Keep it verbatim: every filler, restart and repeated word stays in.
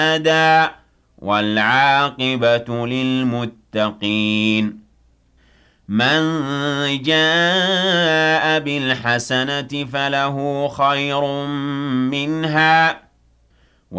أَحَدًا وَالْعَاقِبَةُ لِلْمُتَّقِينَ مَن جَاءَ بِالْحَسَنَةِ فَلَهُ خَيْرٌ مِّنْهَا